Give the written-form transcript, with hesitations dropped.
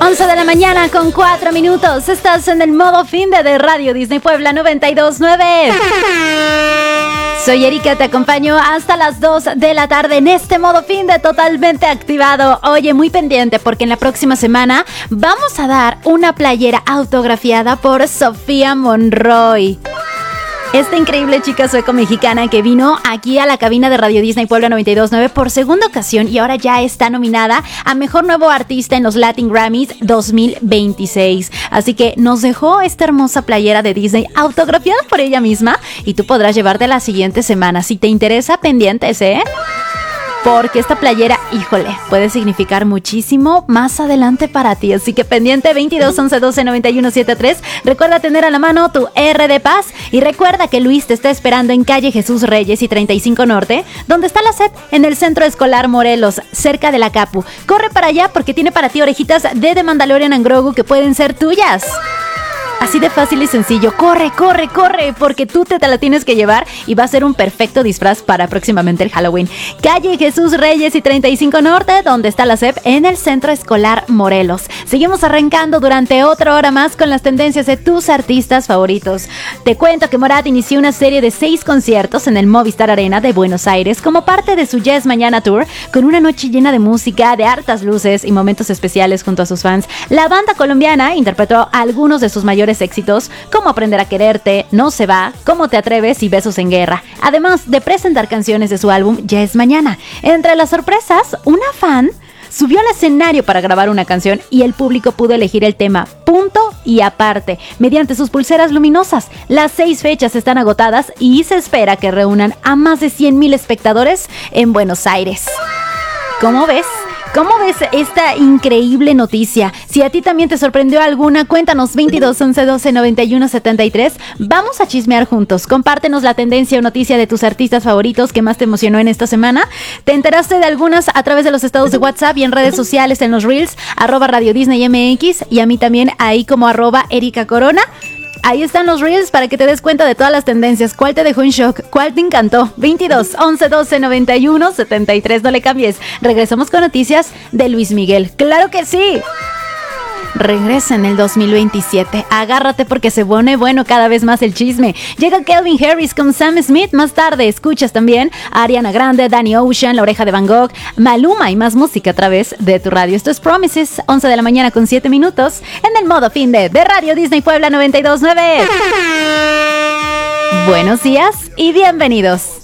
11 de la mañana con 4 minutos. Estás en el modo fin de Radio Disney Puebla 92.9. Soy Erika, te acompaño hasta las 2 de la tarde en este modo fin de totalmente activado. Oye, muy pendiente porque en la próxima semana vamos a dar una playera autografiada por Sofía Monroy. Esta increíble chica sueco-mexicana que vino aquí a la cabina de Radio Disney Puebla 92.9 por segunda ocasión y ahora ya está nominada a Mejor Nuevo Artista en los Latin Grammys 2026. Así que nos dejó esta hermosa playera de Disney autografiada por ella misma y tú podrás llevarte la siguiente semana. Si te interesa, pendientes, porque esta playera, híjole, puede significar muchísimo más adelante para ti. Así que pendiente 22 11 12 91 73. Recuerda tener a la mano tu R de Paz. Y recuerda que Luis te está esperando en calle Jesús Reyes y 35 Norte, donde está la SEP en el Centro Escolar Morelos, cerca de la Capu. Corre para allá porque tiene para ti orejitas de The Mandalorian and Grogu que pueden ser tuyas. Así de fácil y sencillo. Corre, corre, corre, porque tú te la tienes que llevar y va a ser un perfecto disfraz para próximamente el Halloween. Calle Jesús Reyes y 35 Norte, donde está la SEP en el Centro Escolar Morelos. Seguimos arrancando durante otra hora más con las tendencias de tus artistas favoritos. Te cuento que Morat inició una serie de 6 conciertos en el Movistar Arena de Buenos Aires como parte de su Yes Mañana Tour, con una noche llena de música, de hartas luces y momentos especiales junto a sus fans. La banda colombiana interpretó algunos de sus mayores éxitos como Aprender a Quererte, No se va, Cómo te atreves y Besos en Guerra, además de presentar canciones de su álbum Ya es Mañana. Entre las sorpresas, una fan subió al escenario para grabar una canción y el público pudo elegir el tema Punto y Aparte mediante sus pulseras luminosas. Las 6 fechas están agotadas y se espera que reúnan a más de 100,000 espectadores en Buenos Aires. ¿Cómo ves? ¿Cómo ves esta increíble noticia? Si a ti también te sorprendió alguna, cuéntanos 22 11 12 91 73. Vamos a chismear juntos. Compártenos la tendencia o noticia de tus artistas favoritos que más te emocionó en esta semana. ¿Te enteraste de algunas a través de los estados de WhatsApp y en redes sociales en los Reels? @Radio Disney MX y a mí también ahí como @Erika Corona. Ahí están los Reels para que te des cuenta de todas las tendencias. ¿Cuál te dejó en shock? ¿Cuál te encantó? 22 11 12 91 73. No le cambies. Regresamos con noticias de Luis Miguel. ¡Claro que sí! Regresa en el 2027. Agárrate porque se pone bueno cada vez más el chisme. Llega Calvin Harris con Sam Smith. Más tarde escuchas también a Ariana Grande, Danny Ocean, La Oreja de Van Gogh, Maluma y más música a través de tu radio. Esto es Promises, 11 de la mañana con 7 minutos en el modo fin de Radio Disney Puebla 92.9. Buenos días y bienvenidos.